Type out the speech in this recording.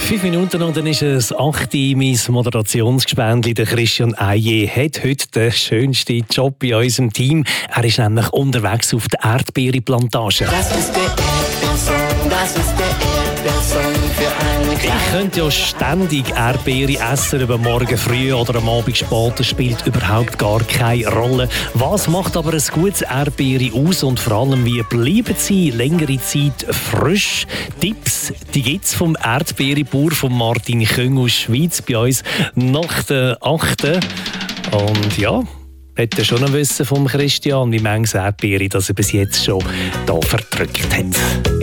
5 Minuten und dann ist es 8 Uhr. Mein Moderationsgespendli, der Christian Eije, hat heute den schönsten Job in unserem Team. Er ist nämlich unterwegs auf der Erdbeerplantage. Das ist der Erdbeersong, das ist der Erdbeersong für eine kleine... Ich könnte ja ständig Erdbeere essen, über morgen früh oder am Abend spät. Das spielt überhaupt gar keine Rolle. Was macht aber ein gutes Erdbeere aus und vor allem, wie bleiben sie längere Zeit frisch? Tipps, die gibt es vom Erdbeerebauer von Martin Köng aus Schweiz bei uns nach der 8. Und ja, hätte schon noch wissen vom Christian, wie manches Erdbeere das er bis jetzt schon da verdrückt hat.